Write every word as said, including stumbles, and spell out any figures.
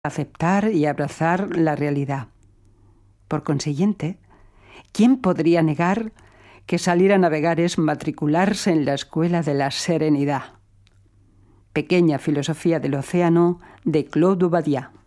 aceptar y abrazar la realidad. Por consiguiente, ¿quién podría negar que salir a navegar es matricularse en la escuela de la serenidad? Pequeña filosofía del océano de Claude Obadia.